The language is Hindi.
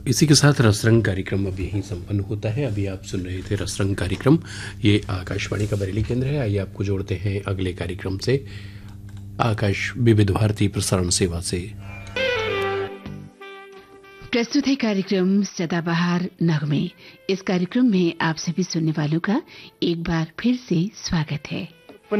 इसी के साथ रसरंग कार्यक्रम अब यहीं संपन्न होता है। अभी आप सुन रहे थे रसरंग कार्यक्रम, ये आकाशवाणी का बरेली केंद्र है। आइए आपको जोड़ते हैं अगले कार्यक्रम से, आकाश विविध भारती प्रसारण सेवा से। प्रस्तुत है कार्यक्रम सदाबहार नगमे। इस कार्यक्रम में आप सभी सुनने वालों का एक बार फिर से स्वागत है।